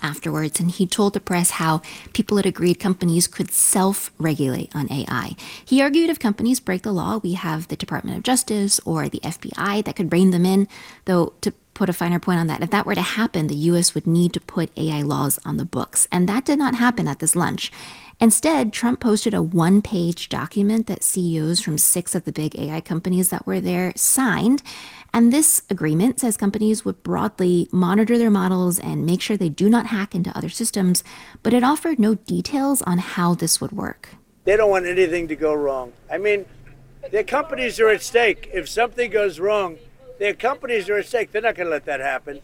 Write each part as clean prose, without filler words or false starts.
afterwards, and he told the press how people had agreed companies could self-regulate on AI. He argued if companies break the law, we have the Department of Justice or the FBI that could rein them in, though to put a finer point on that, if that were to happen, the US would need to put AI laws on the books. And that did not happen at this lunch. Instead, Trump posted a one-page document that CEOs from 6 of the big AI companies that were there signed. And this agreement says companies would broadly monitor their models and make sure they do not hack into other systems, but it offered no details on how this would work. They don't want anything to go wrong. I mean, their companies are at stake. If something goes wrong, their companies are at stake. They're not going to let that happen.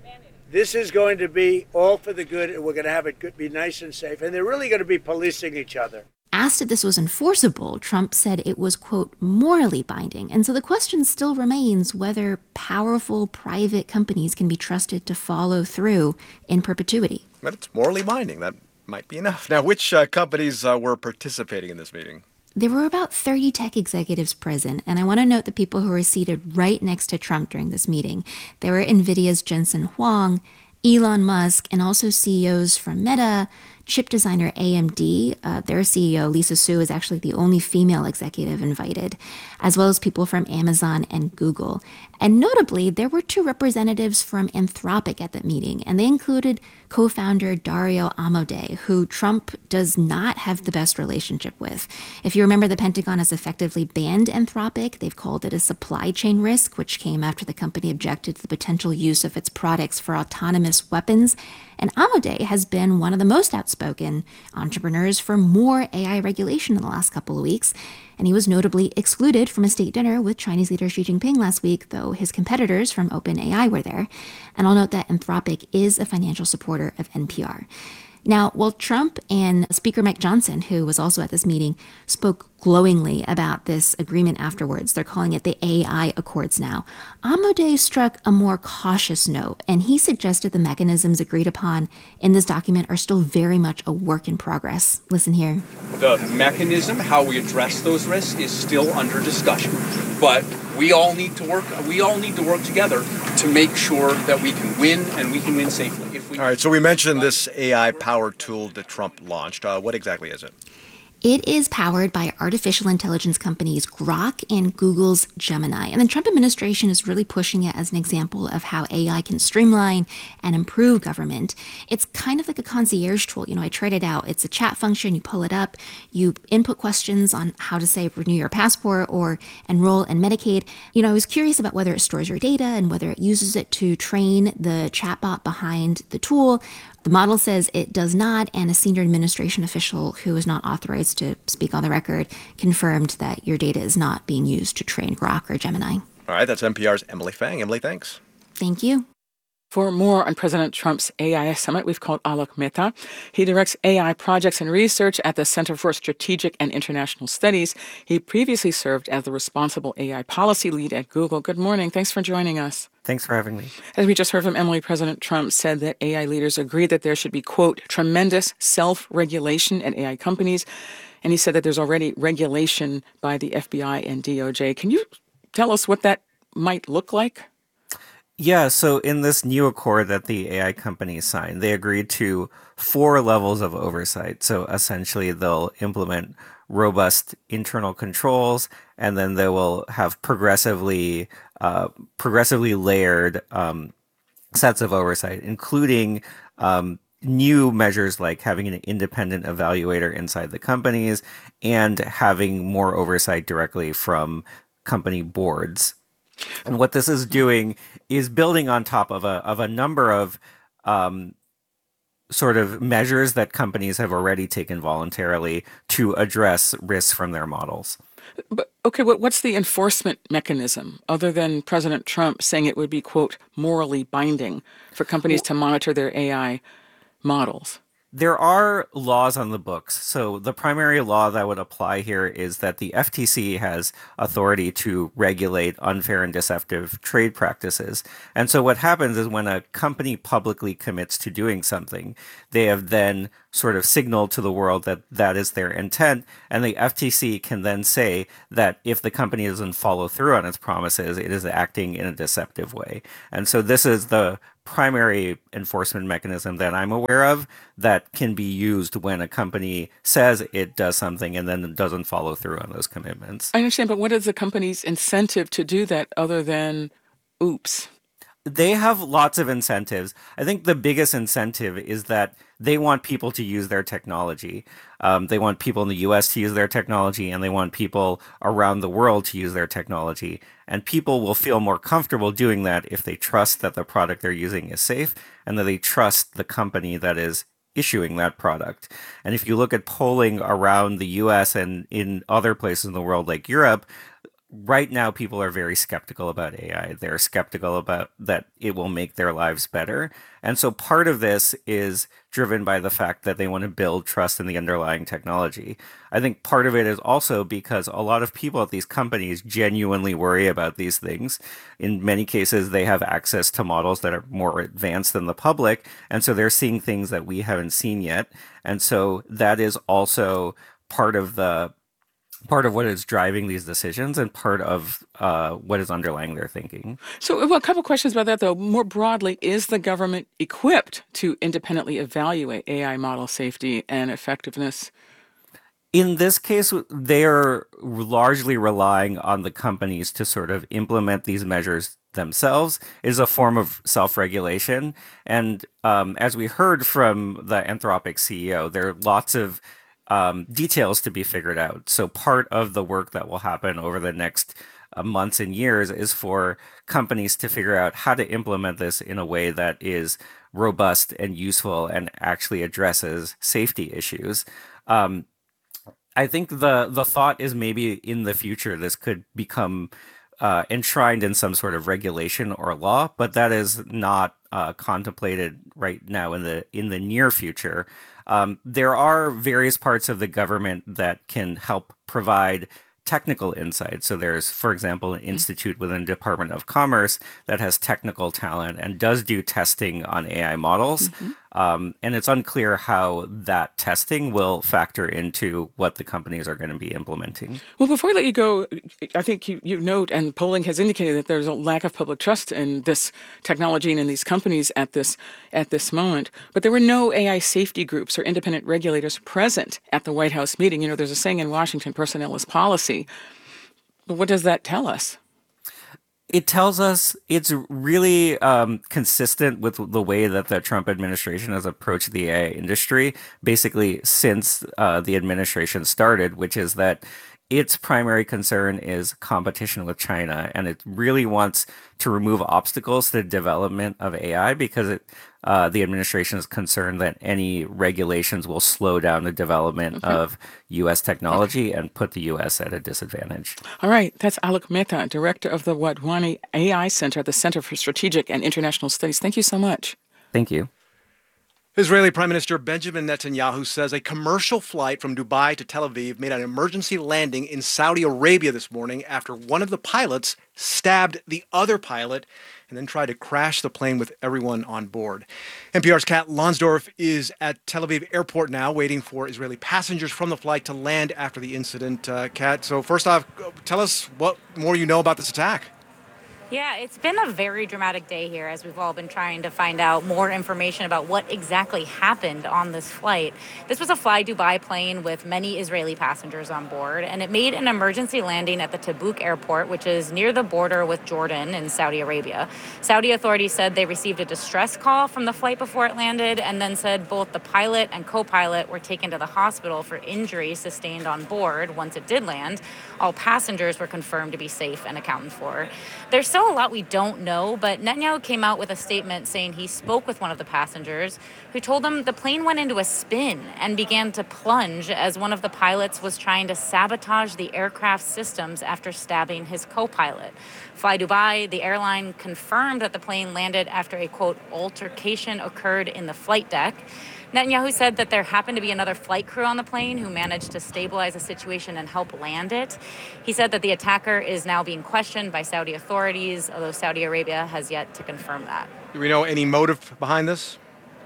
This is going to be all for the good, and we're going to have it be nice and safe. And they're really going to be policing each other. Asked if this was enforceable, Trump said it was, quote, morally binding. And so the question still remains whether powerful private companies can be trusted to follow through in perpetuity. But it's morally binding. That might be enough. Now, which companies were participating in this meeting? There were about 30 tech executives present, and I want to note the people who were seated right next to Trump during this meeting. There were NVIDIA's Jensen Huang, Elon Musk, and also CEOs from Meta, chip designer AMD. Their CEO, Lisa Su, is actually the only female executive invited, as well as people from Amazon and Google. And notably, there were 2 representatives from Anthropic at the meeting, and they included co-founder Dario Amodei, who Trump does not have the best relationship with. If you remember, the Pentagon has effectively banned Anthropic. They've called it a supply chain risk, which came after the company objected to the potential use of its products for autonomous weapons. And Amodei has been one of the most outspoken entrepreneurs for more AI regulation in the last couple of weeks. And he was notably excluded from a state dinner with Chinese leader Xi Jinping last week, though his competitors from OpenAI were there. And I'll note that Anthropic is a financial supporter of NPR. Now, while Trump and Speaker Mike Johnson, who was also at this meeting, spoke glowingly about this agreement afterwards, they're calling it the AI Accords now, Amodei struck a more cautious note, and he suggested the mechanisms agreed upon in this document are still very much a work in progress. Listen here. The mechanism, how we address those risks, is still under discussion, but we all need to work together to make sure that we can win, and we can win safely. All right, so we mentioned this AI-powered tool that Trump launched. What exactly is it? It is powered by artificial intelligence companies Grok and Google's Gemini. And the Trump administration is really pushing it as an example of how AI can streamline and improve government. It's kind of like a concierge tool. You know, I tried it out. It's a chat function. You pull it up. You input questions on how to, say, renew your passport or enroll in Medicaid. You know, I was curious about whether it stores your data and whether it uses it to train the chatbot behind the tool. The model says it does not, and a senior administration official who is not authorized to speak on the record confirmed that your data is not being used to train Grok or Gemini. All right, that's NPR's Emily Fang. Emily, thanks. Thank you. For more on President Trump's AI summit, we've called Alok Mehta. He directs AI projects and research at the Center for Strategic and International Studies. He previously served as the responsible AI policy lead at Google. Good morning. Thanks for joining us. Thanks for having me. As we just heard from Emily, President Trump said that AI leaders agreed that there should be, quote, tremendous self-regulation at AI companies. And he said that there's already regulation by the FBI and DOJ. Can you tell us what that might look like? Yeah, so in this new accord that the AI companies signed, they agreed to 4 levels of oversight. So essentially, they'll implement robust internal controls, and then they will have progressively layered sets of oversight, including new measures like having an independent evaluator inside the companies and having more oversight directly from company boards. And what this is doing is building on top of a number of sort of measures that companies have already taken voluntarily to address risks from their models. But okay, what's the enforcement mechanism other than President Trump saying it would be, quote, morally binding for companies to monitor their AI models? There are laws on the books. So the primary law that would apply here is that the FTC has authority to regulate unfair and deceptive trade practices. And so what happens is when a company publicly commits to doing something, they have then sort of signaled to the world that that is their intent. And the FTC can then say that if the company doesn't follow through on its promises, it is acting in a deceptive way. And so this is the primary enforcement mechanism that I'm aware of that can be used when a company says it does something and then doesn't follow through on those commitments. I understand, but what is the company's incentive to do that other than oops? They have lots of incentives. I think the biggest incentive is that they want people to use their technology. They want people in the US to use their technology, and they want people around the world to use their technology. And people will feel more comfortable doing that if they trust that the product they're using is safe and that they trust the company that is issuing that product. And if you look at polling around the US and in other places in the world like Europe, right now people are very skeptical about AI. They're skeptical about that it will make their lives better. And so part of this is driven by the fact that they want to build trust in the underlying technology. I think part of it is also because a lot of people at these companies genuinely worry about these things. In many cases, they have access to models that are more advanced than the public. And so they're seeing things that we haven't seen yet. And so that is also part of what is driving these decisions and part of what is underlying their thinking. So, well, a couple questions about that, though. More broadly, is the government equipped to independently evaluate AI model safety and effectiveness? In this case, they are largely relying on the companies to sort of implement these measures themselves. It is a form of self-regulation. And as we heard from the Anthropic CEO, there are lots of details to be figured out. So part of the work that will happen over the next months and years is for companies to figure out how to implement this in a way that is robust and useful and actually addresses safety issues. I think the thought is maybe in the future this could become enshrined in some sort of regulation or law, but that is not contemplated right now in the near future. There are various parts of the government that can help provide technical insight. So there's, for example, an institute within the Department of Commerce that has technical talent and does do testing on AI models. And it's unclear how that testing will factor into what the companies are going to be implementing. Well, before I let you go, I think you note, and polling has indicated that there's a lack of public trust in this technology and in these companies at this moment. But there were no AI safety groups or independent regulators present at the White House meeting. You know, there's a saying in Washington, personnel is policy. But what does that tell us? It tells us it's really consistent with the way that the Trump administration has approached the AI industry, basically since the administration started, which is that its primary concern is competition with China, and it really wants to remove obstacles to the development of AI because the administration is concerned that any regulations will slow down the development of U.S. technology and put the U.S. at a disadvantage. All right. That's Alok Mehta, director of the Wadhwani AI Center at the Center for Strategic and International Studies. Thank you so much. Thank you. Israeli Prime Minister Benjamin Netanyahu says a commercial flight from Dubai to Tel Aviv made an emergency landing in Saudi Arabia this morning after one of the pilots stabbed the other pilot and then tried to crash the plane with everyone on board. NPR's Kat Lonsdorf is at Tel Aviv airport now, waiting for Israeli passengers from the flight to land after the incident. Kat, so first off, tell us what more you know about this attack. Yeah, it's been a very dramatic day here as we've all been trying to find out more information about what exactly happened on this flight. This was a Fly Dubai plane with many Israeli passengers on board, and it made an emergency landing at the Tabuk airport, which is near the border with Jordan in Saudi Arabia. Saudi authorities said they received a distress call from the flight before it landed, and then said both the pilot and co-pilot were taken to the hospital for injuries sustained on board once it did land. All passengers were confirmed to be safe and accounted for. There's still a lot we don't know, but Netanyahu came out with a statement saying he spoke with one of the passengers who told him the plane went into a spin and began to plunge as one of the pilots was trying to sabotage the aircraft systems after stabbing his co-pilot. Fly Dubai, the airline, confirmed that the plane landed after a, quote, altercation occurred in the flight deck. Netanyahu said that there happened to be another flight crew on the plane who managed to stabilize the situation and help land it. He said that the attacker is now being questioned by Saudi authorities, although Saudi Arabia has yet to confirm that. Do we know any motive behind this?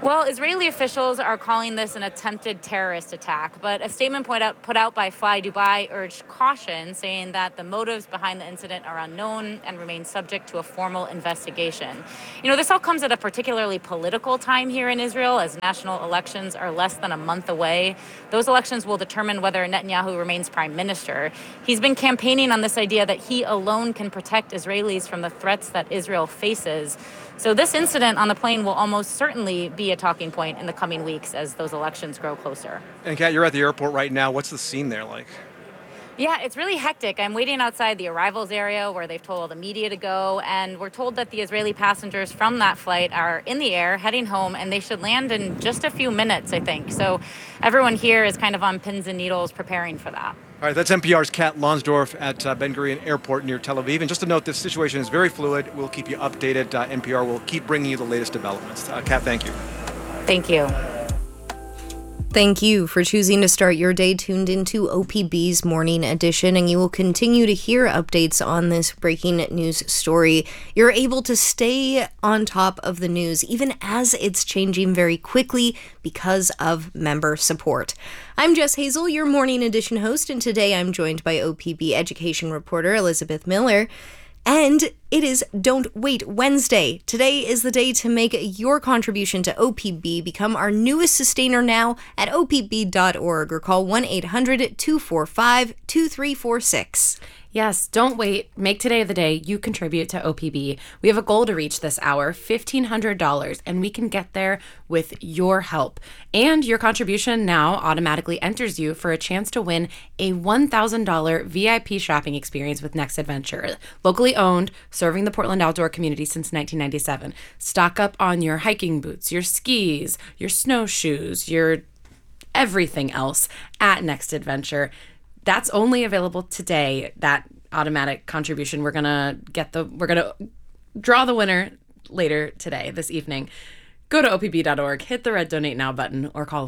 Well, Israeli officials are calling this an attempted terrorist attack, but a statement put out by Fly Dubai urged caution, saying that the motives behind the incident are unknown and remain subject to a formal investigation. This all comes at a particularly political time here in Israel, as national elections are less than a month away. Those elections will determine whether Netanyahu remains prime minister. He's been campaigning on this idea that he alone can protect Israelis from the threats that Israel faces. So this incident on the plane will almost certainly be a talking point in the coming weeks as those elections grow closer. And Kat, you're at the airport right now. What's the scene there like? Yeah, it's really hectic. I'm waiting outside the arrivals area where they've told all the media to go, and we're told that the Israeli passengers from that flight are in the air, heading home, and they should land in just a few minutes, I think. So everyone here is kind of on pins and needles preparing for that. All right, that's NPR's Kat Lonsdorf at Ben Gurion Airport near Tel Aviv. And just to note, this situation is very fluid. We'll keep you updated. NPR will keep bringing you the latest developments. Kat, thank you. Thank you. Thank you for choosing to start your day tuned into OPB's Morning Edition, and you will continue to hear updates on this breaking news story. You're able to stay on top of the news even as it's changing very quickly because of member support. I'm Jess Hazel, your Morning Edition host, and today I'm joined by OPB education reporter Elizabeth Miller. And it is Don't Wait Wednesday. Today is the day to make your contribution to OPB. Become our newest sustainer now at opb.org or call 1-800-245-2346. Yes, don't wait. Make today the day you contribute to OPB. We have a goal to reach this hour, $1,500, and we can get there with your help. And your contribution now automatically enters you for a chance to win a $1,000 VIP shopping experience with Next Adventure. Locally owned, serving the Portland outdoor community since 1997. Stock up on your hiking boots, your skis, your snowshoes, your everything else at Next Adventure. That's only available today, that automatic contribution. We're gonna draw the winner later today, this evening. Go to opb.org, hit the red Donate Now button, or call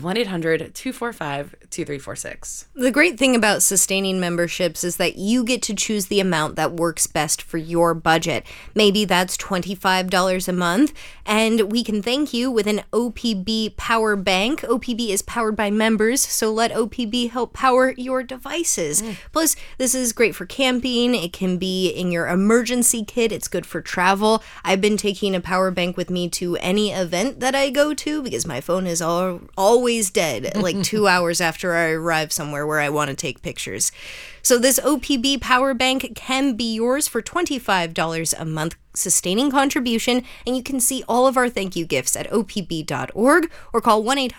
1-800-245-2346. The great thing about sustaining memberships is that you get to choose the amount that works best for your budget. Maybe that's $25 a month, and we can thank you with an OPB Power Bank. OPB is powered by members, so let OPB help power your devices. Plus, this is great for camping. It can be in your emergency kit. It's good for travel. I've been taking a power bank with me to any event that I go to because my phone is always dead like 2 hours after I arrive somewhere where I want to take pictures. So this OPB Power Bank can be yours for $25 a month sustaining contribution, and you can see all of our thank you gifts at opb.org or call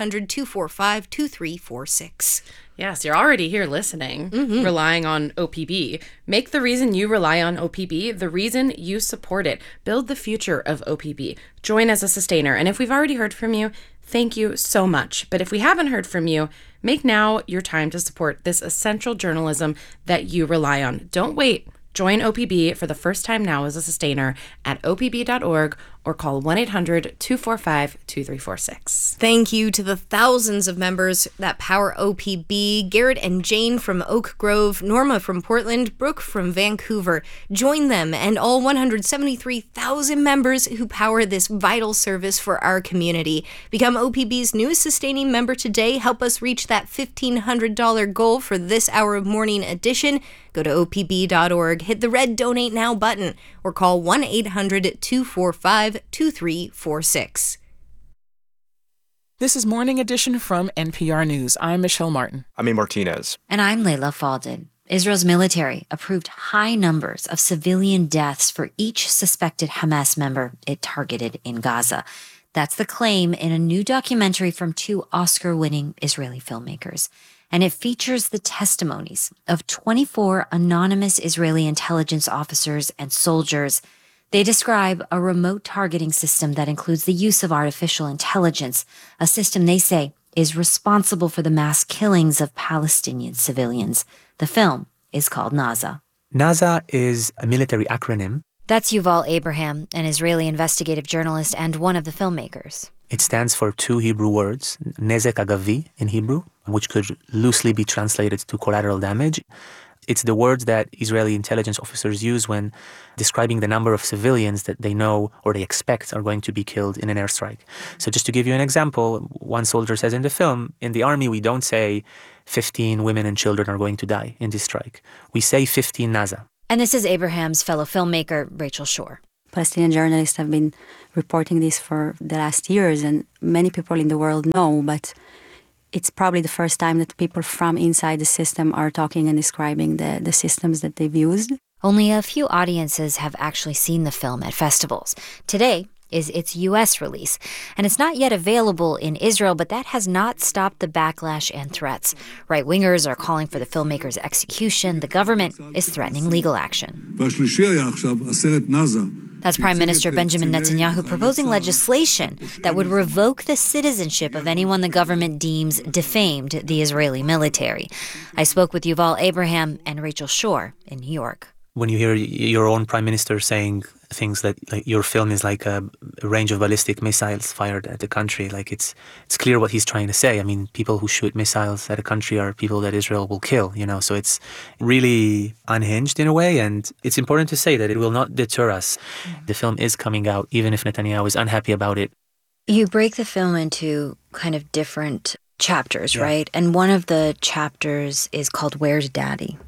1-800-245-2346. Yes, you're already here listening, relying on OPB. Make the reason you rely on OPB the reason you support it. Build the future of OPB. Join as a sustainer. And if we've already heard from you, thank you so much. But if we haven't heard from you, make now your time to support this essential journalism that you rely on. Don't wait. Join OPB for the first time now as a sustainer at opb.org or call 1-800-245-2346. Thank you to the thousands of members that power OPB. Garrett and Jane from Oak Grove, Norma from Portland, Brooke from Vancouver. Join them and all 173,000 members who power this vital service for our community. Become OPB's newest sustaining member today. Help us reach that $1,500 goal for this hour of Morning Edition. Go to opb.org, hit the red Donate Now button, or call 1-800-245-2346. This is Morning Edition from NPR News. I'm Michelle Martin. I'm A. Martinez. And I'm Layla Faldin. Israel's military approved high numbers of civilian deaths for each suspected Hamas member it targeted in Gaza. That's the claim in a new documentary from two Oscar-winning Israeli filmmakers. And it features the testimonies of 24 anonymous Israeli intelligence officers and soldiers. They describe a remote targeting system that includes the use of artificial intelligence, a system they say is responsible for the mass killings of Palestinian civilians. The film is called Naza. Naza is a military acronym. That's Yuval Abraham, an Israeli investigative journalist and one of the filmmakers. It stands for two Hebrew words, nezek agavi in Hebrew, which could loosely be translated to collateral damage. It's the words that Israeli intelligence officers use when describing the number of civilians that they know or they expect are going to be killed in an airstrike. So just to give you an example, one soldier says in the film, in the army we don't say 15 women and children are going to die in this strike. We say 15 Naza. And this is Abraham's fellow filmmaker, Rachel Shore. Palestinian journalists have been reporting this for the last years, and many people in the world know, but it's probably the first time that people from inside the system are talking and describing the systems that they've used. Only a few audiences have actually seen the film at festivals. Today is its U.S. release, and it's not yet available in Israel, but that has not stopped the backlash and threats. Right-wingers are calling for the filmmaker's execution. The government is threatening legal action. That's Prime Minister Benjamin Netanyahu proposing legislation that would revoke the citizenship of anyone the government deems defamed the Israeli military. I spoke with Yuval Abraham and Rachel Shore in New York. When you hear your own prime minister saying things like your film is like a range of ballistic missiles fired at the country, like it's clear what he's trying to say. I mean, people who shoot missiles at a country are people that Israel will kill, so it's really unhinged in a way, and it's important to say that it will not deter us. The film is coming out, even if Netanyahu is unhappy about it. You break the film into kind of different chapters, right? And one of the chapters is called Where's Daddy?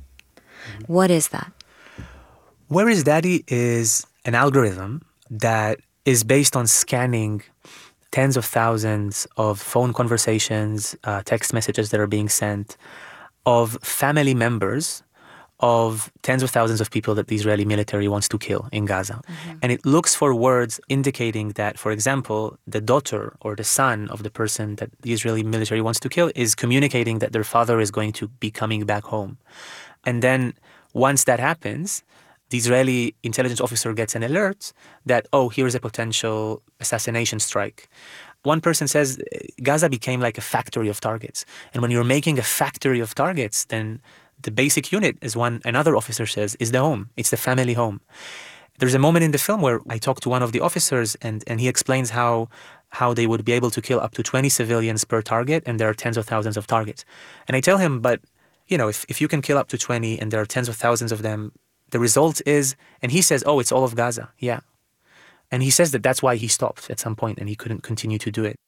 What is that? Where is Daddy is an algorithm that is based on scanning tens of thousands of phone conversations, text messages that are being sent, of family members of tens of thousands of people that the Israeli military wants to kill in Gaza. And it looks for words indicating that, for example, the daughter or the son of the person that the Israeli military wants to kill is communicating that their father is going to be coming back home. And then once that happens, the Israeli intelligence officer gets an alert that, here's a potential assassination strike. One person says Gaza became like a factory of targets. And when you're making a factory of targets, then the basic unit, as another officer says, is the home. It's the family home. There's a moment in the film where I talk to one of the officers and he explains how they would be able to kill up to 20 civilians per target, and there are tens of thousands of targets. And I tell him, but, if you can kill up to 20 and there are tens of thousands of them, the result is, and he says, it's all of Gaza. Yeah. And he says that's why he stopped at some point and he couldn't continue to do it.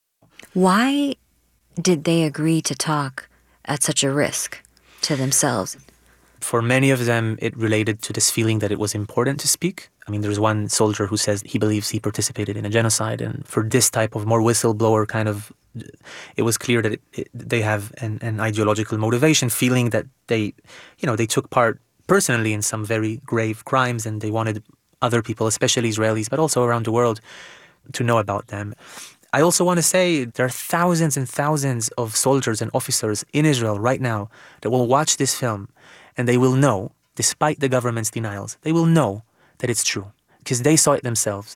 Why did they agree to talk at such a risk to themselves? For many of them, it related to this feeling that it was important to speak. I mean, there's one soldier who says he believes he participated in a genocide. And for this type of more whistleblower kind of, it was clear that they have an ideological motivation, feeling that they took part personally in some very grave crimes, and they wanted other people, especially Israelis, but also around the world, to know about them. I also want to say there are thousands and thousands of soldiers and officers in Israel right now that will watch this film, and they will know, despite the government's denials, they will know that it's true, because they saw it themselves.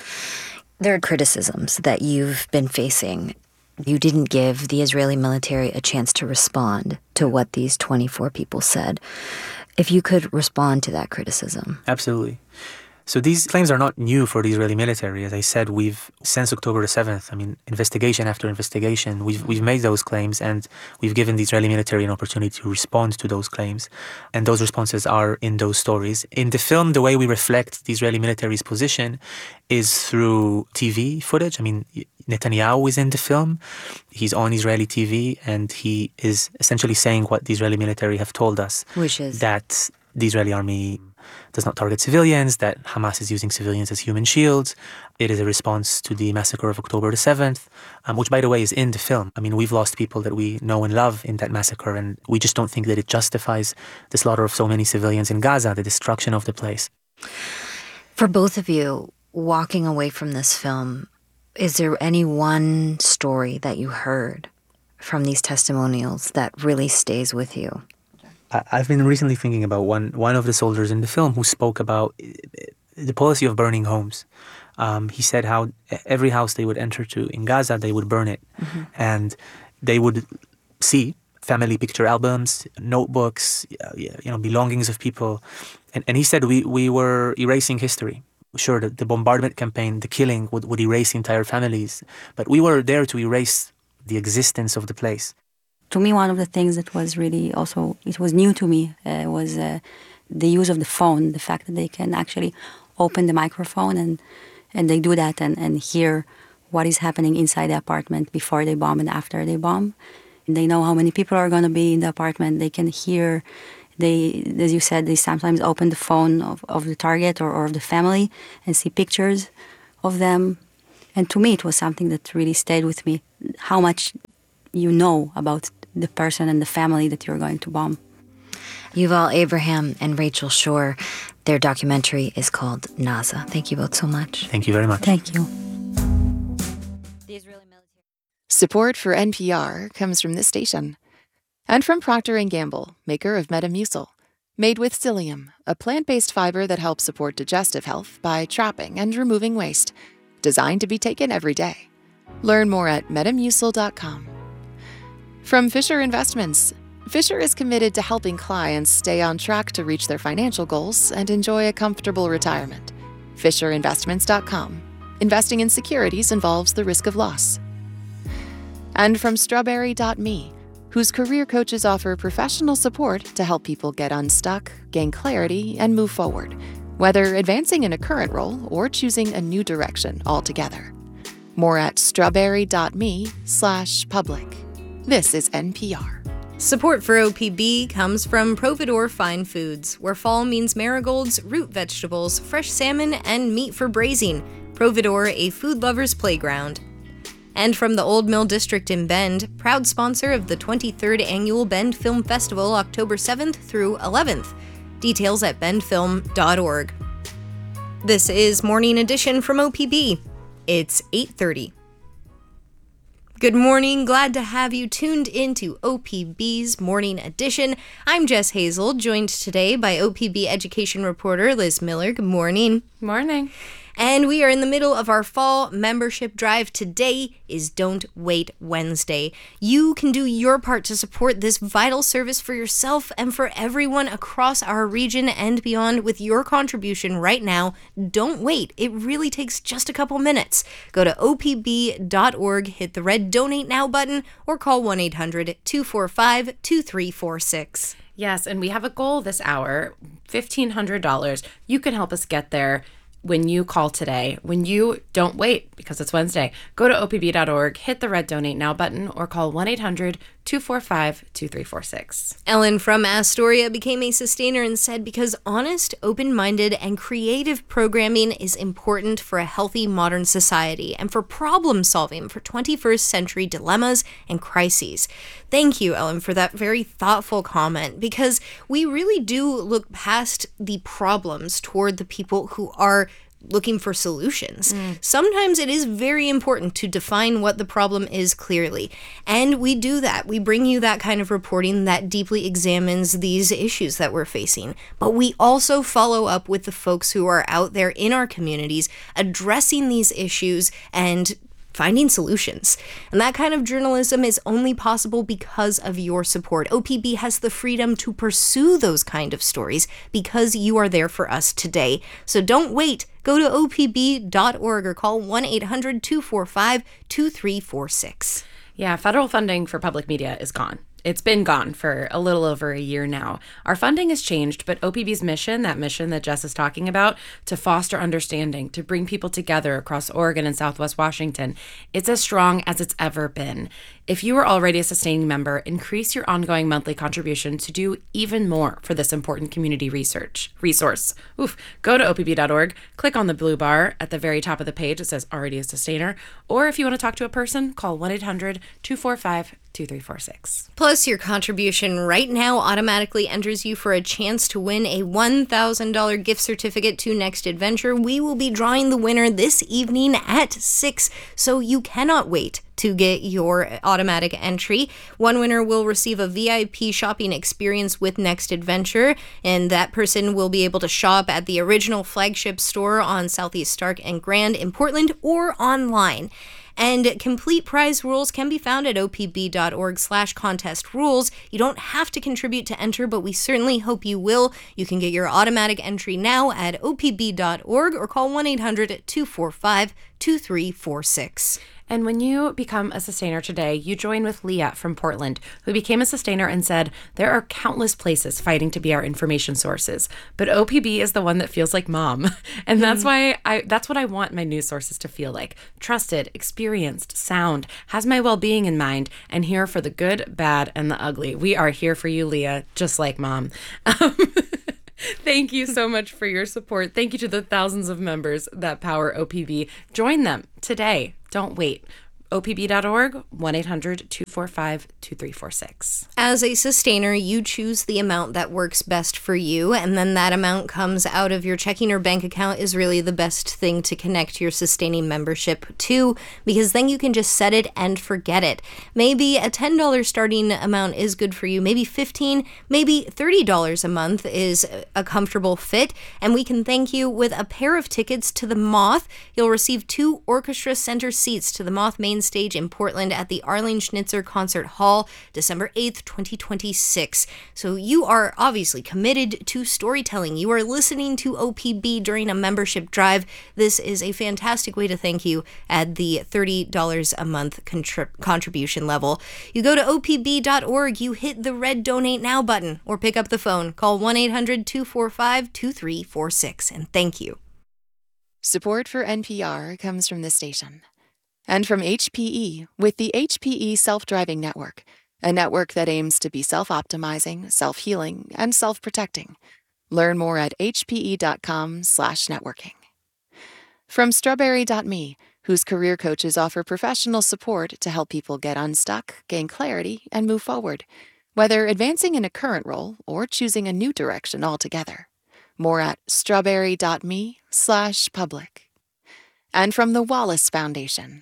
There are criticisms that you've been facing. You didn't give the Israeli military a chance to respond to what these 24 people said. If you could respond to that criticism. Absolutely. So these claims are not new for the Israeli military. As I said, since October the 7th, investigation after investigation, we've made those claims, and we've given the Israeli military an opportunity to respond to those claims. And those responses are in those stories. In the film, the way we reflect the Israeli military's position is through TV footage. Netanyahu is in the film. He's on Israeli TV, and he is essentially saying what the Israeli military have told us. Which is? That the Israeli army does not target civilians, that Hamas is using civilians as human shields. It is a response to the massacre of October the 7th, which, by the way, is in the film. We've lost people that we know and love in that massacre, and we just don't think that it justifies the slaughter of so many civilians in Gaza, the destruction of the place. For both of you, walking away from this film, is there any one story that you heard from these testimonials that really stays with you? I've been recently thinking about one of the soldiers in the film who spoke about the policy of burning homes. He said how every house they would enter to in Gaza, they would burn it. And they would see family picture albums, notebooks, belongings of people. And he said we were erasing history. Sure, the bombardment campaign, the killing would erase entire families. But we were there to erase the existence of the place. to me, one of the things that was really also, it was new to me, was the use of the phone, the fact that they can actually open the microphone and they do that and hear what is happening inside the apartment before they bomb and after they bomb. And they know how many people are going to be in the apartment. They can hear, as you said, they sometimes open the phone of the target or of the family and see pictures of them. And to me, it was something that really stayed with me, how much you know about the person and the family that you're going to bomb. Yuval Abraham and Rachel Shore, their documentary is called Naza. Thank you both so much. Thank you very much. Thank you. Support for NPR comes from this station and from Procter & Gamble, maker of Metamucil, made with psyllium, a plant-based fiber that helps support digestive health by trapping and removing waste, designed to be taken every day. Learn more at metamucil.com. From Fisher Investments, Fisher is committed to helping clients stay on track to reach their financial goals and enjoy a comfortable retirement. FisherInvestments.com. Investing in securities involves the risk of loss. And from Strawberry.me, whose career coaches offer professional support to help people get unstuck, gain clarity, and move forward, whether advancing in a current role or choosing a new direction altogether. More at strawberry.me/public. This is NPR. Support for OPB comes from Providore Fine Foods, where fall means marigolds, root vegetables, fresh salmon, and meat for braising. Providore, a food lover's playground. And from the Old Mill District in Bend, proud sponsor of the 23rd Annual Bend Film Festival, October 7th through 11th. Details at bendfilm.org. This is Morning Edition from OPB. It's 8:30. Good morning. Glad to have you tuned into OPB's Morning Edition. I'm Jess Hazel, joined today by OPB education reporter Liz Miller. Good morning. Morning. And we are in the middle of our fall membership drive. Today is Don't Wait Wednesday. You can do your part to support this vital service for yourself and for everyone across our region and beyond with your contribution right now. Don't wait. It really takes just a couple minutes. Go to opb.org, hit the red Donate Now button, or call 1-800-245-2346. Yes, and we have a goal this hour, $1,500. You can help us get there when you call today. When you don't wait, because it's Wednesday, go to opb.org, hit the red Donate Now button, or call 1-800-245-2346. Ellen from Astoria became a sustainer and said, because honest, open-minded, and creative programming is important for a healthy modern society and for problem solving for 21st century dilemmas and crises. Thank you, Ellen, for that very thoughtful comment, because we really do look past the problems toward the people who are looking for solutions. Sometimes it is very important to define what the problem is clearly, and we do that. We bring you that kind of reporting that deeply examines these issues that we're facing, but we also follow up with the folks who are out there in our communities addressing these issues and finding solutions. And that kind of journalism is only possible because of your support. OPB has the freedom to pursue those kind of stories because you are there for us today. So don't wait. Go to opb.org or call 1-800-245-2346. Yeah, federal funding for public media is gone. It's been gone for a little over a year now. Our funding has changed, but OPB's mission, that mission that Jess is talking about, to foster understanding, to bring people together across Oregon and Southwest Washington, it's as strong as it's ever been. If you are already a sustaining member, increase your ongoing monthly contribution to do even more for this important community resource. Go to opb.org, click on the blue bar at the very top of the page. It says already a sustainer. Or if you want to talk to a person, call 1-800-245-2346. Plus, your contribution right now automatically enters you for a chance to win a $1,000 gift certificate to Next Adventure. We will be drawing the winner this evening at 6, so you cannot wait to get your automatic entry. One winner will receive a VIP shopping experience with Next Adventure, and that person will be able to shop at the original flagship store on Southeast Stark and Grand in Portland or online. And complete prize rules can be found at opb.org/contest rules. You don't have to contribute to enter, but we certainly hope you will. You can get your automatic entry now at opb.org or call 1-800-245-2346. And when you become a sustainer today, you join with Leah from Portland, who became a sustainer and said, there are countless places fighting to be our information sources, but OPB is the one that feels like mom. And that's that's what I want my news sources to feel like. Trusted, experienced, sound, has my well-being in mind, and here for the good, bad, and the ugly. We are here for you, Leah, just like mom. Thank you so much for your support. Thank you to the thousands of members that power OPB. Join them today. Don't wait. OPB.org, 1-800-245-2346. As a sustainer, you choose the amount that works best for you, and then that amount comes out of your checking or bank account is really the best thing to connect your sustaining membership to, because then you can just set it and forget it. Maybe a $10 starting amount is good for you, maybe $15, maybe $30 a month is a comfortable fit, and we can thank you with a pair of tickets to the Moth. You'll receive 2 orchestra center seats to the Moth main stage in Portland at the Arlene Schnitzer Concert Hall, December 8th, 2026. So you are obviously committed to storytelling. You are listening to OPB during a membership drive. This is a fantastic way to thank you at the $30 a month contribution level. You go to opb.org, you hit the red Donate Now button, or pick up the phone. Call 1-800-245-2346, and thank you. Support for NPR comes from this station. And from HPE with the HPE Self-Driving Network, a network that aims to be self-optimizing, self-healing, and self-protecting. Learn more at hpe.com/networking. From Strawberry.me, whose career coaches offer professional support to help people get unstuck, gain clarity, and move forward, whether advancing in a current role or choosing a new direction altogether. More at strawberry.me/public. And from the Wallace Foundation.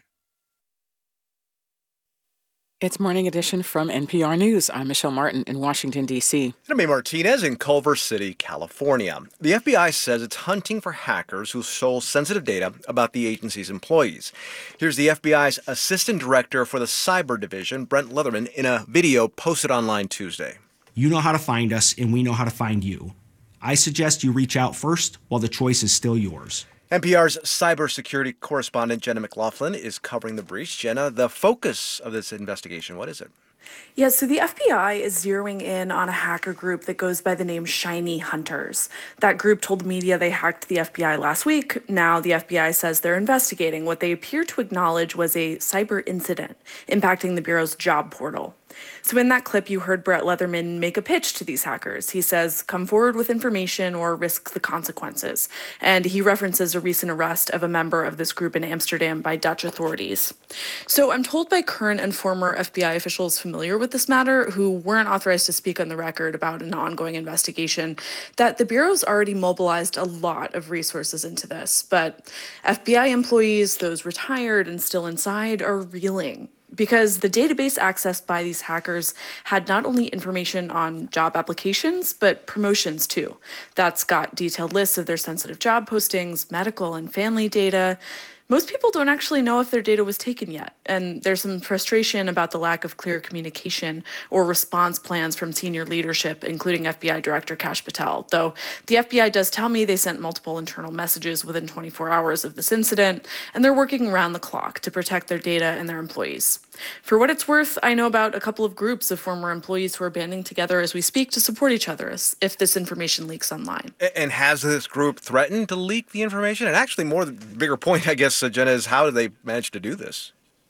It's Morning Edition from NPR News. I'm Michelle Martin in Washington, D.C. I'm May Martinez in Culver City, California. The FBI says it's hunting for hackers who stole sensitive data about the agency's employees. Here's the FBI's Assistant Director for the Cyber Division, Brent Leatherman, in a video posted online Tuesday. You know how to find us, and we know how to find you. I suggest you reach out first while the choice is still yours. NPR's cybersecurity correspondent Jenna McLaughlin is covering the breach. Jenna, the focus of this investigation, what is it? Yeah, so the FBI is zeroing in on a hacker group that goes by the name Shiny Hunters. That group told media they hacked the FBI last week. Now the FBI says they're investigating what they appear to acknowledge was a cyber incident impacting the Bureau's job portal. So in that clip, you heard Brett Leatherman make a pitch to these hackers. He says, come forward with information or risk the consequences. And he references a recent arrest of a member of this group in Amsterdam by Dutch authorities. So I'm told by current and former FBI officials familiar with this matter, who weren't authorized to speak on the record about an ongoing investigation, that the Bureau's already mobilized a lot of resources into this. But FBI employees, those retired and still inside, are reeling, because the database accessed by these hackers had not only information on job applications, but promotions too. That's got detailed lists of their sensitive job postings, medical and family data. Most people don't actually know if their data was taken yet, and there's some frustration about the lack of clear communication or response plans from senior leadership, including FBI Director Kash Patel, though the FBI does tell me they sent multiple internal messages within 24 hours of this incident, and they're working around the clock to protect their data and their employees. For what it's worth, I know about a couple of groups of former employees who are banding together as we speak to support each other if this information leaks online. And has this group threatened to leak the information? And actually, the bigger point, I guess, Jenna, is how did they manage to do this?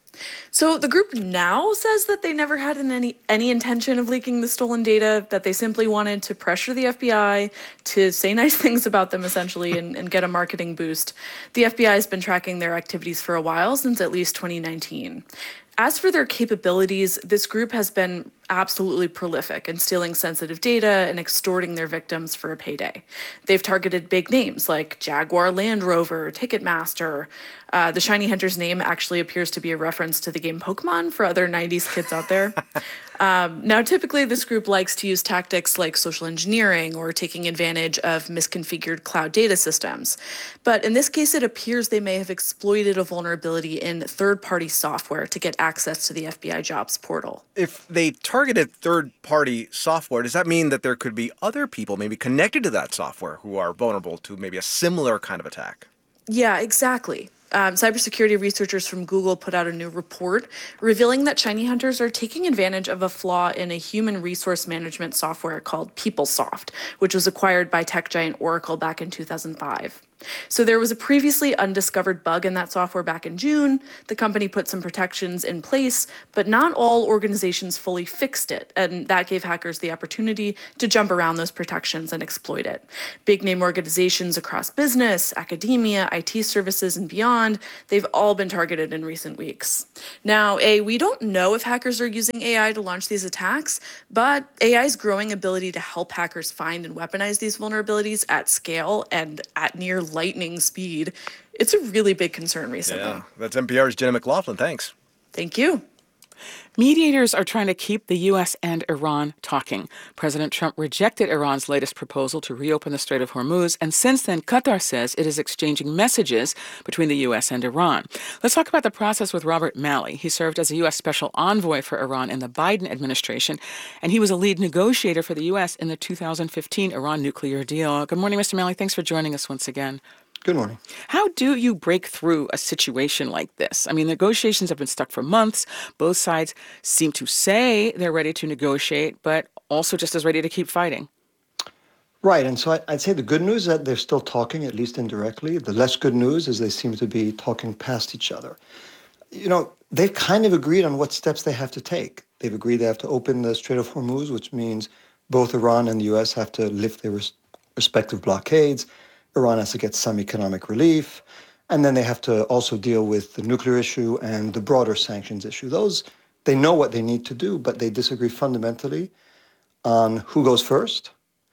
So the group now says that they never had any intention of leaking the stolen data, that they simply wanted to pressure the FBI to say nice things about them, essentially, and get a marketing boost. The FBI has been tracking their activities for a while, since at least 2019. As for their capabilities, this group has been absolutely prolific in stealing sensitive data and extorting their victims for a payday. They've targeted big names like Jaguar Land Rover, Ticketmaster. The Shiny Hunter's name actually appears to be a reference to the game Pokemon for other 90s kids out there. Now, typically, this group likes to use tactics like social engineering or taking advantage of misconfigured cloud data systems. But in this case, it appears they may have exploited a vulnerability in third-party software to get access to the FBI jobs portal. If they targeted third-party software, does that mean that there could be other people maybe connected to that software who are vulnerable to maybe a similar kind of attack? Yeah, exactly. Cybersecurity researchers from Google put out a new report revealing that shiny hunters are taking advantage of a flaw in a human resource management software called PeopleSoft, which was acquired by tech giant Oracle back in 2005. So there was a previously undiscovered bug in that software back in June. The company put some protections in place, but not all organizations fully fixed it, and that gave hackers the opportunity to jump around those protections and exploit it. Big name organizations across business, academia, IT services, and beyond, they've all been targeted in recent weeks. Now, we don't know if hackers are using AI to launch these attacks, but AI's growing ability to help hackers find and weaponize these vulnerabilities at scale and at near lightning speed, it's a really big concern recently. Yeah, that's NPR's Jenna McLaughlin. Thanks. Thank you. Mediators are trying to keep the U.S. and Iran talking. President Trump rejected Iran's latest proposal to reopen the Strait of Hormuz, and since then, Qatar says it is exchanging messages between the U.S. and Iran. Let's talk about the process with Robert Malley. He served as a U.S. Special Envoy for Iran in the Biden administration, and he was a lead negotiator for the U.S. in the 2015 Iran nuclear deal. Good morning, Mr. Malley. Thanks for joining us once again. Good morning. How do you break through a situation like this? I mean, negotiations have been stuck for months. Both sides seem to say they're ready to negotiate, but also just as ready to keep fighting. Right. And so I'd say the good news is that they're still talking, at least indirectly. The less good news is they seem to be talking past each other. You know, they've kind of agreed on what steps they have to take. They've agreed they have to open the Strait of Hormuz, which means both Iran and the U.S. have to lift their respective blockades. Iran has to get some economic relief, and then they have to also deal with the nuclear issue and the broader sanctions issue. Those, they know what they need to do, but they disagree fundamentally on who goes first.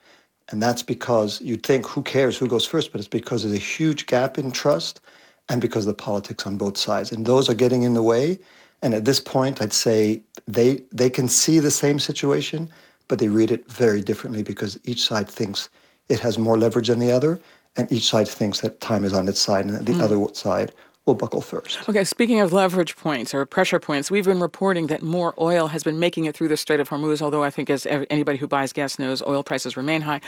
And that's because you'd think, who cares who goes first? But it's because there's a huge gap in trust and because of the politics on both sides. And those are getting in the way. And at this point, I'd say they can see the same situation, but they read it very differently because each side thinks it has more leverage than the other. And each side thinks that time is on its side and that the other side will buckle first. Okay, speaking of leverage points or pressure points, we've been reporting that more oil has been making it through the Strait of Hormuz, although I think as anybody who buys gas knows, oil prices remain high.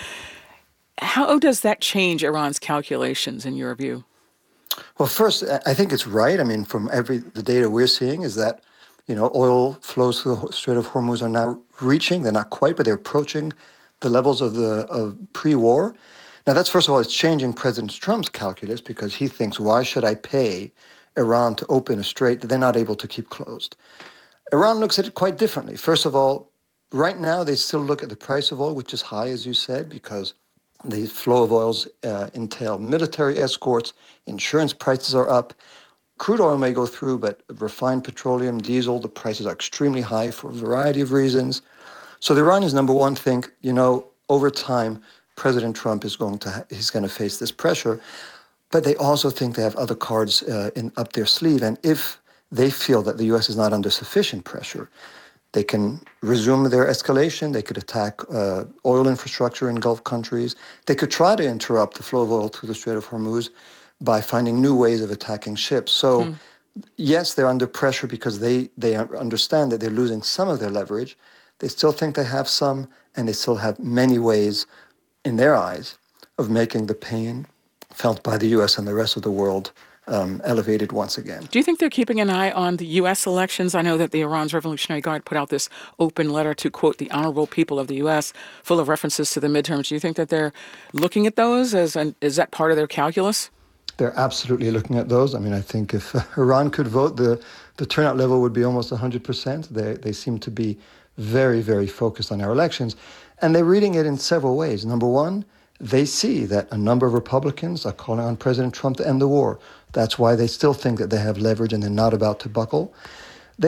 How does that change Iran's calculations in your view? Well, first, I think it's right. I mean, from the data we're seeing is that, you know, oil flows through the Strait of Hormuz are now reaching, they're not quite, but they're approaching the levels of pre-war. Now, that's, first of all, it's changing President Trump's calculus because he thinks, why should I pay Iran to open a strait that they're not able to keep closed? Iran looks at it quite differently. First of all, right now, they still look at the price of oil, which is high, as you said, because the flow of oils entail military escorts, insurance prices are up. Crude oil may go through, but refined petroleum, diesel, the prices are extremely high for a variety of reasons. So the Iranians, number one, think, you know, over time, President Trump is going to face this pressure, but they also think they have other cards up their sleeve. And if they feel that the U.S. is not under sufficient pressure, they can resume their escalation. They could attack oil infrastructure in Gulf countries. They could try to interrupt the flow of oil through the Strait of Hormuz by finding new ways of attacking ships. So, yes, they're under pressure because they understand that they're losing some of their leverage. They still think they have some, and they still have many ways in their eyes, of making the pain felt by the U.S. and the rest of the world elevated once again. Do you think they're keeping an eye on the U.S. elections? I know that the Iran's Revolutionary Guard put out this open letter to, quote, the honorable people of the U.S., full of references to the midterms. Do you think that they're looking at those? Is that part of their calculus? They're absolutely looking at those. I mean, I think if Iran could vote, the turnout level would be almost 100%. They seem to be very, very focused on our elections. And they're reading it in several ways. Number one, they see that a number of Republicans are calling on President Trump to end the war. That's why they still think that they have leverage and they're not about to buckle. They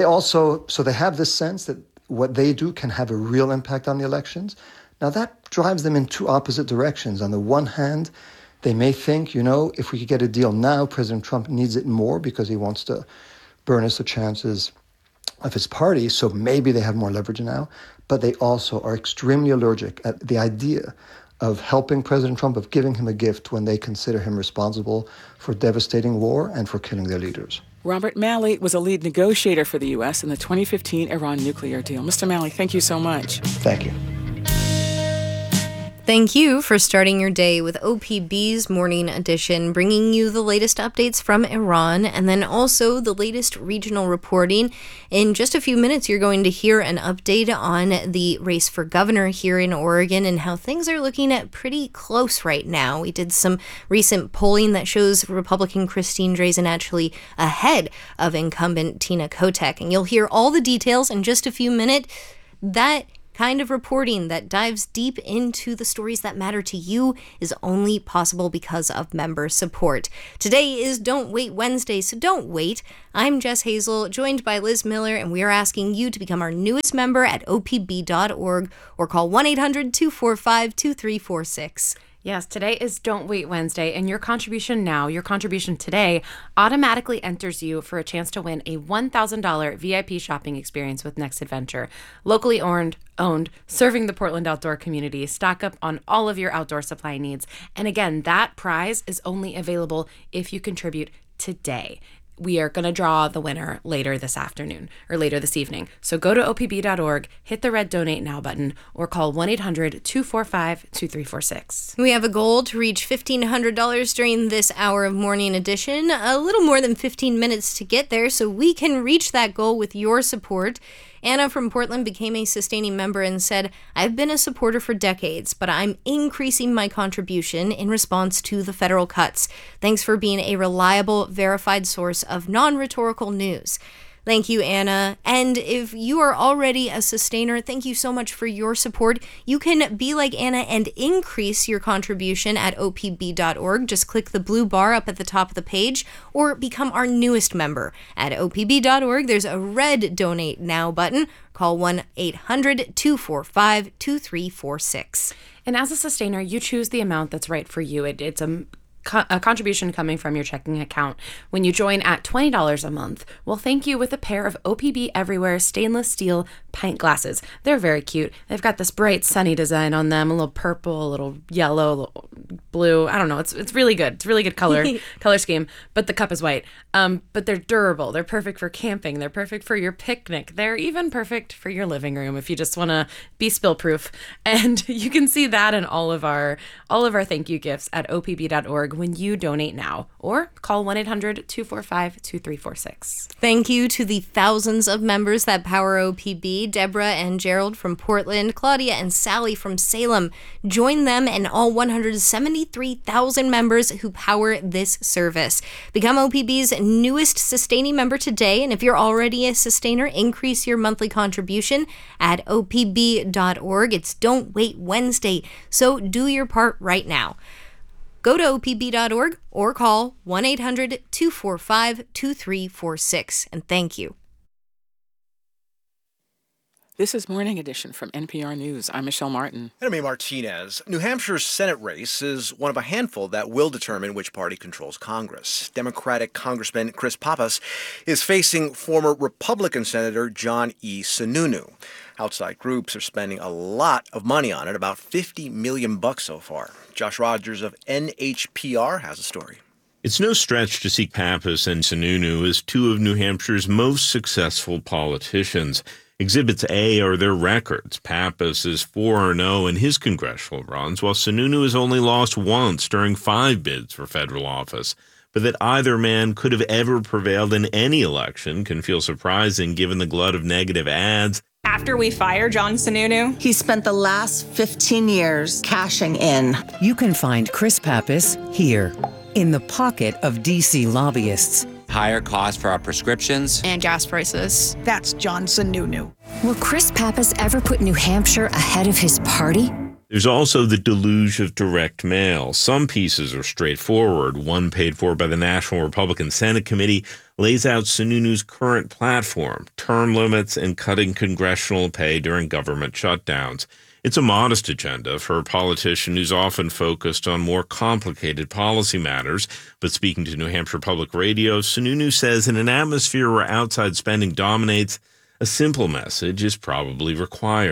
have this sense that what they do can have a real impact on the elections. Now, that drives them in two opposite directions. On the one hand, they may think, you know, if we could get a deal now, President Trump needs it more because he wants to burnish the chances of his party, so maybe they have more leverage now. But they also are extremely allergic at the idea of helping President Trump, of giving him a gift when they consider him responsible for devastating war and for killing their leaders. Robert Malley was a lead negotiator for the U.S. in the 2015 Iran nuclear deal. Mr. Malley, thank you so much. Thank you. Thank you for starting your day with OPB's Morning Edition, bringing you the latest updates from Iran and then also the latest regional reporting. In just a few minutes, you're going to hear an update on the race for governor here in Oregon and how things are looking at pretty close right now. We did some recent polling that shows Republican Christine Drazan actually ahead of incumbent Tina Kotek, and you'll hear all the details in just a few minutes. That kind of reporting that dives deep into the stories that matter to you is only possible because of member support. Today is Don't Wait Wednesday, so don't wait. I'm Jess Hazel, joined by Liz Miller, and we are asking you to become our newest member at opb.org or call 1-800-245-2346. Yes, today is Don't Wait Wednesday, and your contribution now, your contribution today, automatically enters you for a chance to win a $1,000 VIP shopping experience with Next Adventure. Locally owned, serving the Portland outdoor community. Stock up on all of your outdoor supply needs. And again, that prize is only available if you contribute today. We are going to draw the winner later this afternoon or later this evening. So go to opb.org, hit the red Donate Now button, or call 1-800-245-2346. We have a goal to reach $1,500 during this hour of Morning Edition. A little more than 15 minutes to get there, so we can reach that goal with your support. Anna from Portland became a sustaining member and said, "I've been a supporter for decades, but I'm increasing my contribution in response to the federal cuts. Thanks for being a reliable, verified source of non-rhetorical news." Thank you, Anna. And if you are already a sustainer, thank you so much for your support. You can be like Anna and increase your contribution at opb.org. Just click the blue bar up at the top of the page or become our newest member. At opb.org, there's a red Donate Now button. Call 1-800-245-2346. And as a sustainer, you choose the amount that's right for you. It's a contribution coming from your checking account. When you join at $20 a month, we'll thank you with a pair of OPB Everywhere stainless steel pint glasses. They're very cute. They've got this bright sunny design on them, a little purple, a little yellow, a little blue. I don't know. It's really good. It's really good color scheme, but the cup is white. But they're durable. They're perfect for camping. They're perfect for your picnic. They're even perfect for your living room if you just want to be spill proof. And you can see that in all of our thank you gifts at opb.org when you donate now, or call 1-800-245-2346. Thank you to the thousands of members that power OPB. Deborah and Gerald from Portland, Claudia and Sally from Salem. Join them and all 173,000 members who power this service. Become OPB's newest sustaining member today, and if you're already a sustainer, increase your monthly contribution at opb.org. It's Don't Wait Wednesday, so do your part right now. Go to opb.org or call 1-800-245-2346, and thank you. This is Morning Edition from NPR News. I'm Michelle Martin. And I'm Martinez. New Hampshire's Senate race is one of a handful that will determine which party controls Congress. Democratic Congressman Chris Pappas is facing former Republican Senator John E. Sununu. Outside groups are spending a lot of money on it, about $50 million so far. Josh Rogers of NHPR has a story. It's no stretch to see Pappas and Sununu as two of New Hampshire's most successful politicians. Exhibits A are their records. Pappas is 4-0 in his congressional runs, while Sununu has only lost once during 5 bids for federal office. But that either man could have ever prevailed in any election can feel surprising given the glut of negative ads. After we fire John Sununu, he spent the last 15 years cashing in. You can find Chris Pappas here, in the pocket of D.C. lobbyists. Higher costs for our prescriptions and gas prices. That's John Sununu. Will Chris Pappas ever put New Hampshire ahead of his party? There's also the deluge of direct mail. Some pieces are straightforward. One paid for by the National Republican Senate Committee lays out Sununu's current platform, term limits and cutting congressional pay during government shutdowns. It's a modest agenda for a politician who's often focused on more complicated policy matters. But speaking to New Hampshire Public Radio, Sununu says in an atmosphere where outside spending dominates, a simple message is probably required.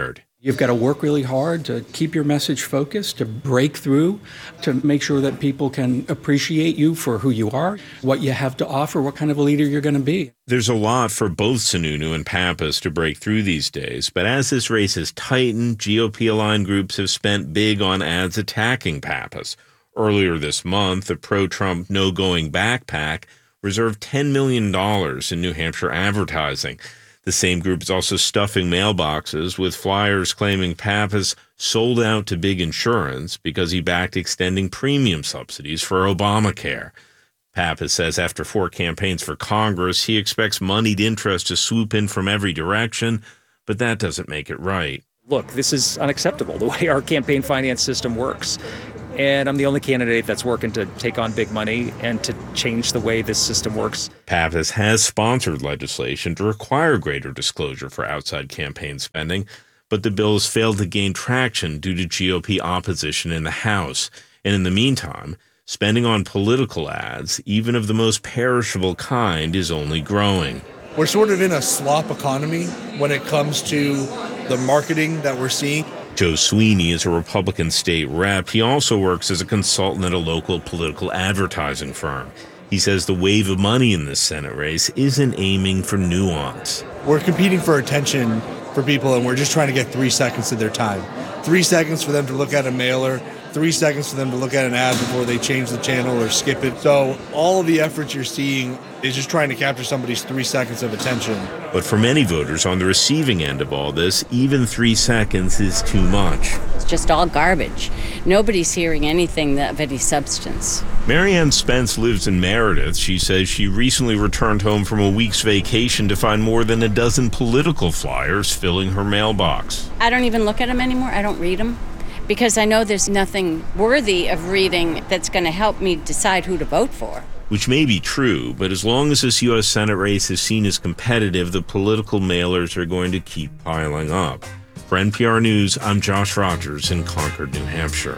You've got to work really hard to keep your message focused, to break through, to make sure that people can appreciate you for who you are, what you have to offer, what kind of a leader you're going to be. There's a lot for both Sununu and Pappas to break through these days, but as this race has tightened, GOP-aligned groups have spent big on ads attacking Pappas. Earlier this month, the pro-Trump No Going Back PAC reserved $10 million in New Hampshire advertising. The same group is also stuffing mailboxes with flyers claiming Pappas sold out to big insurance because he backed extending premium subsidies for Obamacare. Pappas says after 4 campaigns for Congress, he expects moneyed interest to swoop in from every direction, but that doesn't make it right. Look, this is unacceptable, the way our campaign finance system works. And I'm the only candidate that's working to take on big money and to change the way this system works. Pappas has sponsored legislation to require greater disclosure for outside campaign spending, but the bill has failed to gain traction due to GOP opposition in the House. And in the meantime, spending on political ads, even of the most perishable kind, is only growing. We're sort of in a slop economy when it comes to the marketing that we're seeing. Joe Sweeney is a Republican state rep. He also works as a consultant at a local political advertising firm. He says the wave of money in this Senate race isn't aiming for nuance. We're competing for attention for people, and we're just trying to get 3 seconds of their time. 3 seconds for them to look at a mailer, 3 seconds for them to look at an ad before they change the channel or skip it. So all of the efforts you're seeing is just trying to capture somebody's 3 seconds of attention. But for many voters on the receiving end of all this, even 3 seconds is too much. It's just all garbage. Nobody's hearing anything of any substance. Marianne Spence lives in Meredith. She says she recently returned home from a week's vacation to find more than a dozen political flyers filling her mailbox. I don't even look at them anymore. I don't read them because I know there's nothing worthy of reading that's going to help me decide who to vote for. Which may be true, but as long as this U.S. Senate race is seen as competitive, the political mailers are going to keep piling up. For NPR News, I'm Josh Rogers in Concord, New Hampshire.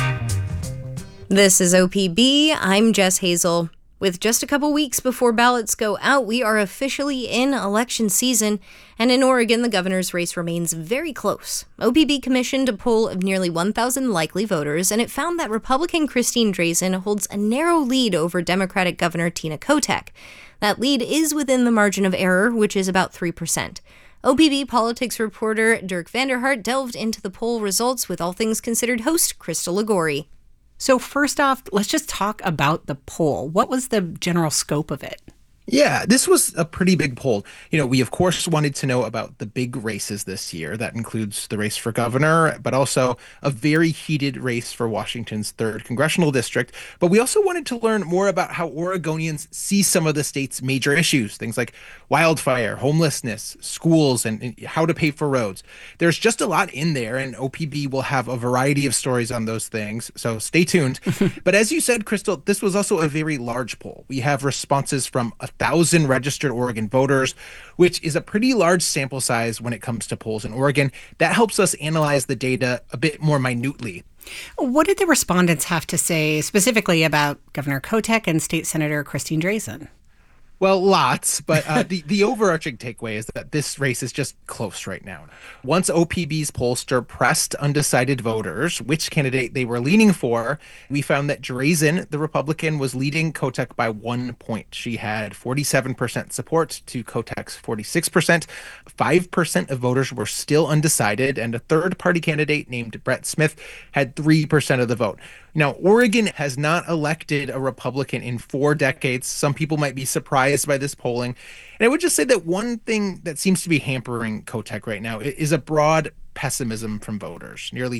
This is OPB. I'm Jess Hazel. With just a couple weeks before ballots go out, we are officially in election season, and in Oregon, the governor's race remains very close. OPB commissioned a poll of nearly 1,000 likely voters, and it found that Republican Christine Drazan holds a narrow lead over Democratic Governor Tina Kotek. That lead is within the margin of error, which is about 3%. OPB politics reporter Dirk Vanderhart delved into the poll results with All Things Considered host Crystal Ligori. So first off, let's just talk about the poll. What was the general scope of it? Yeah, this was a pretty big poll. We, of course, wanted to know about the big races this year. That includes the race for governor, but also a very heated race for Washington's 3rd congressional district. But we also wanted to learn more about how Oregonians see some of the state's major issues, things like wildfire, homelessness, schools, and how to pay for roads. There's just a lot in there, and OPB will have a variety of stories on those things, so stay tuned. But as you said, Crystal, this was also a very large poll. We have responses from 1,000 registered Oregon voters, which is a pretty large sample size when it comes to polls in Oregon. That helps us analyze the data a bit more minutely. What did the respondents have to say specifically about Governor Kotek and State Senator Christine Drazan? Well, lots, but the overarching takeaway is that this race is just close right now. Once OPB's pollster pressed undecided voters which candidate they were leaning for, we found that Drazan, the Republican, was leading Kotek by 1 point. She had 47% support to Kotek's 46%. 5% of voters were still undecided, and a third-party candidate named Brett Smith had 3% of the vote. Now, Oregon has not elected a Republican in 4 decades. Some people might be surprised by this polling. And I would just say that one thing that seems to be hampering Kotek right now is a broad pessimism from voters. Nearly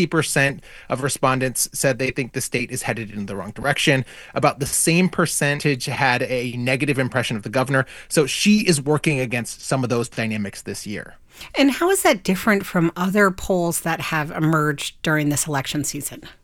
60% of respondents said they think the state is headed in the wrong direction. About the same percentage had a negative impression of the governor. So she is working against some of those dynamics this year. And how is that different from other polls that have emerged during this election season?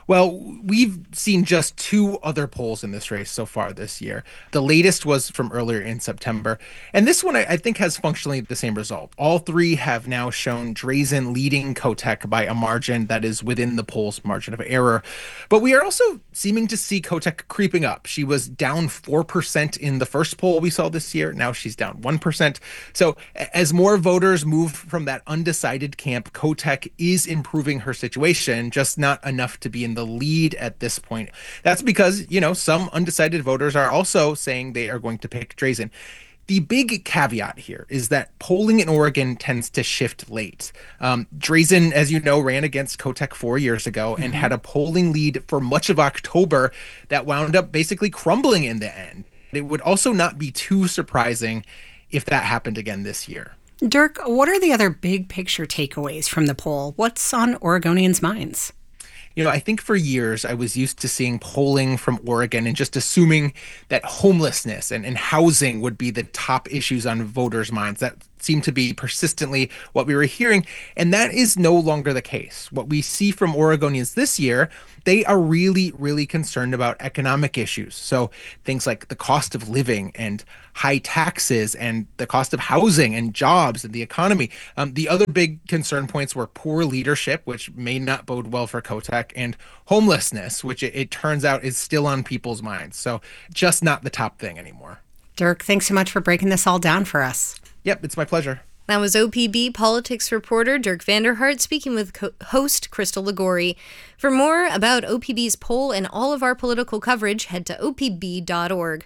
Well, we've seen just 2 other polls in this race so far this year. The latest was from earlier in September. And this one, I think, has functionally the same result. All 3 have now shown Drazen leading Kotek by a margin that is within the poll's margin of error. But we are also seeming to see Kotek creeping up. She was down 4% in the first poll we saw this year. Now she's down 1%. So as more voters move from that undecided camp, Kotek is improving her situation, just not enough to be in the lead at this point. That's because, some undecided voters are also saying they are going to pick Drazen. The big caveat here is that polling in Oregon tends to shift late. Drazen, as you know, ran against Kotek 4 years ago and had a polling lead for much of October that wound up basically crumbling in the end. It would also not be too surprising if that happened again this year. Dirk, what are the other big picture takeaways from the poll? What's on Oregonians' minds? I think for years I was used to seeing polling from Oregon and just assuming that homelessness and housing would be the top issues on voters' minds. That seemed to be persistently what we were hearing, and that is no longer the case. What we see from Oregonians this year, they are really, really concerned about economic issues. So things like the cost of living and high taxes and the cost of housing and jobs and the economy. The other big concern points were poor leadership, which may not bode well for Kotek, and homelessness, which it turns out is still on people's minds. So just not the top thing anymore. Dirk, thanks so much for breaking this all down for us. Yep, it's my pleasure. That was OPB politics reporter Dirk Vanderhart speaking with host Crystal Ligori. For more about OPB's poll and all of our political coverage, head to opb.org.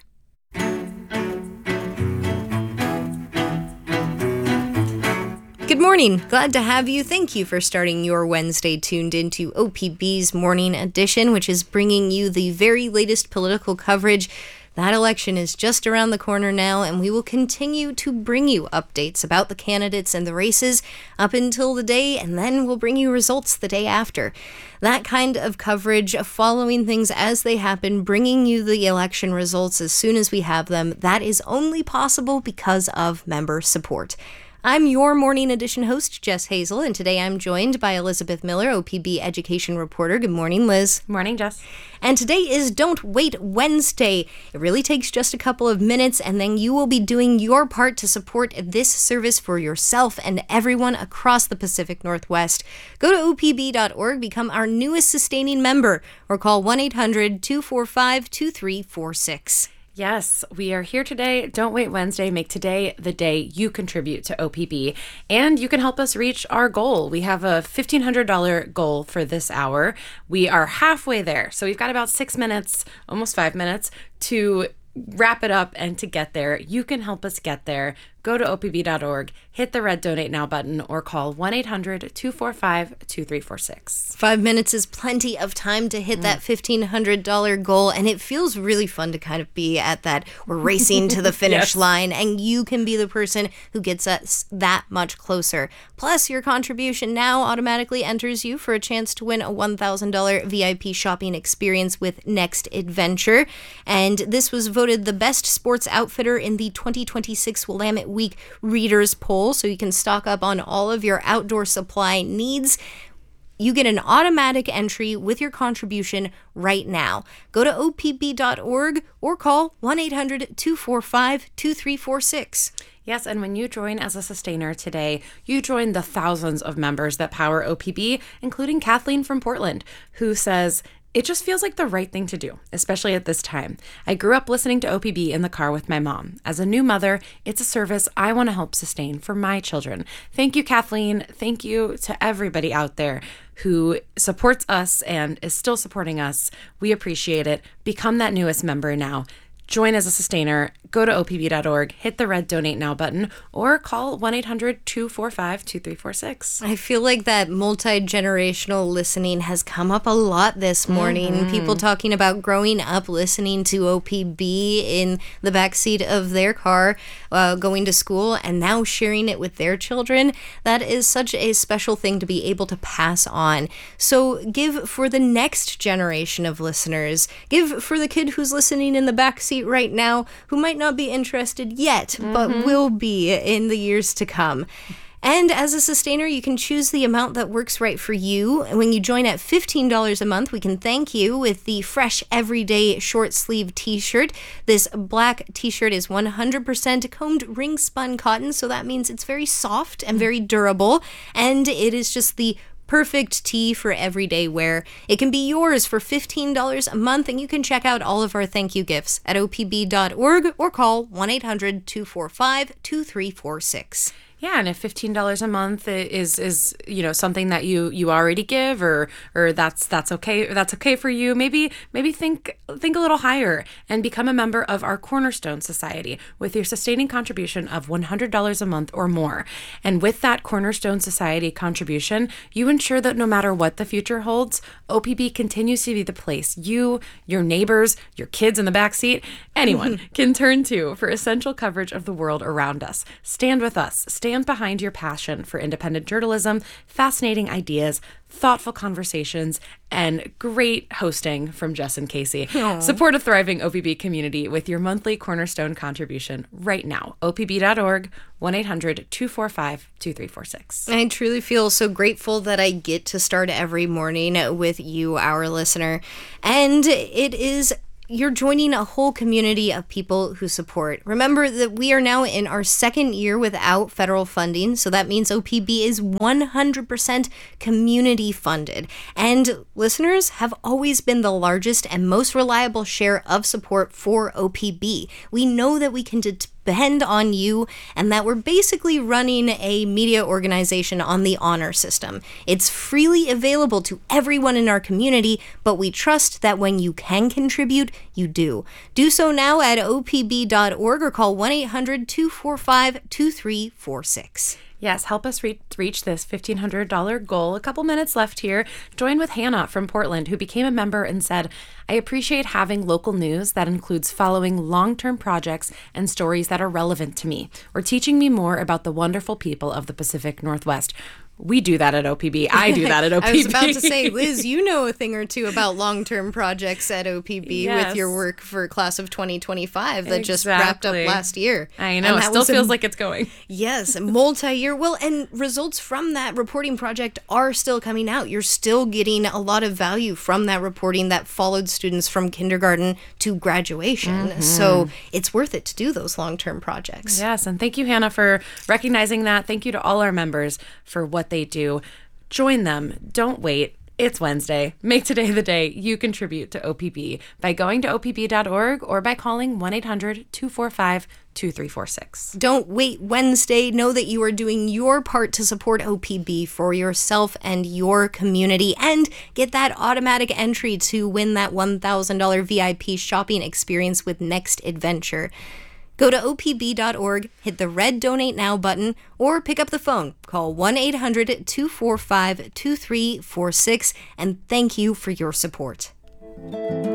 Good morning. Glad to have you. Thank you for starting your Wednesday tuned into OPB's Morning Edition, which is bringing you the very latest political coverage. That election is just around the corner now, and we will continue to bring you updates about the candidates and the races up until the day, and then we'll bring you results the day after. That kind of coverage, following things as they happen, bringing you the election results as soon as we have them, that is only possible because of member support. I'm your Morning Edition host, Jess Hazel, and today I'm joined by Elizabeth Miller, OPB education reporter. Good morning, Liz. Morning, Jess. And today is Don't Wait Wednesday. It really takes just a couple of minutes, and then you will be doing your part to support this service for yourself and everyone across the Pacific Northwest. Go to opb.org, become our newest sustaining member, or call 1-800-245-2346. Yes, we are here today. Don't Wait Wednesday. Make today the day you contribute to OPB. And you can help us reach our goal. We have a $1,500 goal for this hour. We are halfway there. So we've got about 6 minutes, almost 5 minutes, to wrap it up and to get there. You can help us get there. Go to opb.org, hit the red Donate Now button, or call 1-800-245-2346. 5 minutes is plenty of time to hit that $1,500 goal, and it feels really fun to kind of be at that. We're racing to the finish line, and you can be the person who gets us that much closer. Plus, your contribution now automatically enters you for a chance to win a $1,000 VIP shopping experience with Next Adventure. And this was voted the best sports outfitter in the 2026 Willamette Week Readers Poll, so you can stock up on all of your outdoor supply needs. You get an automatic entry with your contribution right now. Go to opb.org or call 1-800-245-2346. Yes, and when you join as a sustainer today, you join the thousands of members that power OPB, including Kathleen from Portland, who says, "It just feels like the right thing to do, especially at this time. I grew up listening to OPB in the car with my mom. As a new mother, it's a service I want to help sustain for my children." Thank you, Kathleen. Thank you to everybody out there who supports us and is still supporting us. We appreciate it. Become that newest member now. Join as a sustainer. Go to opb.org, hit the red Donate Now button, or call 1-800-245-2346. I feel like that multi-generational listening has come up a lot this morning. Mm-hmm. People talking about growing up listening to OPB in the backseat of their car, going to school, and now sharing it with their children. That is such a special thing to be able to pass on. So give for the next generation of listeners. Give for the kid who's listening in the backseat right now, who might not be interested yet, but will be in the years to come. And as a sustainer, you can choose the amount that works right for you. And when you join at $15 a month, we can thank you with the fresh everyday short sleeve t-shirt. This black t-shirt is 100% combed ring spun cotton, so that means it's very soft and very durable. And it is just the perfect tee for everyday wear. It can be yours for $15 a month, and you can check out all of our thank you gifts at opb.org or call 1-800-245-2346. Yeah, and if $15 a month is something that you already give, or that's okay for you, maybe think a little higher and become a member of our Cornerstone Society with your sustaining contribution of $100 a month or more. And with that Cornerstone Society contribution, you ensure that no matter what the future holds, OPB continues to be the place you, your neighbors, your kids in the backseat, anyone can turn to for essential coverage of the world around us. Stand with us. Stand behind your passion for independent journalism, fascinating ideas, thoughtful conversations, and great hosting from Jess and Casey. Aww. Support a thriving OPB community with your monthly Cornerstone contribution right now. opb.org, 1-800-245-2346. I truly feel so grateful that I get to start every morning with you, our listener. And you're joining a whole community of people who support. Remember that we are now in our second year without federal funding, so that means OPB is 100% community funded. And listeners have always been the largest and most reliable share of support for OPB. We know that we can depend on you, and that we're basically running a media organization on the honor system. It's freely available to everyone in our community, but we trust that when you can contribute, you do. Do so now at opb.org or call 1-800-245-2346. Yes, help us reach this $1,500 goal. A couple minutes left here. Join with Hannah from Portland, who became a member and said, I appreciate having local news that includes following long-term projects and stories that are relevant to me, or teaching me more about the wonderful people of the Pacific Northwest. We do that at OPB. I do that at OPB. I was about to say, Liz, you know a thing or two about long-term projects at OPB with your work for class of 2025 that just wrapped up last year. I know. It still feels like it's going. Yes, multi-year. Well, and results from that reporting project are still coming out. You're still getting a lot of value from that reporting that followed students from kindergarten to graduation. Mm-hmm. So it's worth it to do those long-term projects. Yes, and thank you, Hannah, for recognizing that. Thank you to all our members for what they do. Join them. Don't wait. It's Wednesday. Make today the day you contribute to OPB by going to opb.org or by calling 1-800-245-2346. Don't wait Wednesday. Know that you are doing your part to support OPB for yourself and community, and get that automatic entry to win that $1,000 VIP shopping experience with Next Adventure. Go to opb.org, hit the red Donate Now button, or pick up the phone. Call 1-800-245-2346, and thank you for your support.